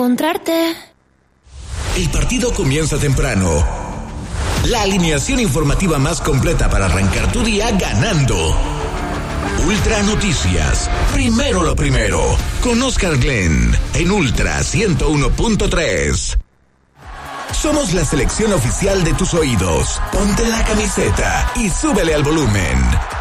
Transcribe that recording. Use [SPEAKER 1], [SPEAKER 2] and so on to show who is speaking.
[SPEAKER 1] encontrarte.
[SPEAKER 2] El partido comienza temprano. La alineación informativa más completa para arrancar tu día ganando. Ultra Noticias. Primero lo primero. Con Oscar Glenn en Ultra 101.3. Somos la selección oficial de tus oídos. Ponte la camiseta y súbele al volumen.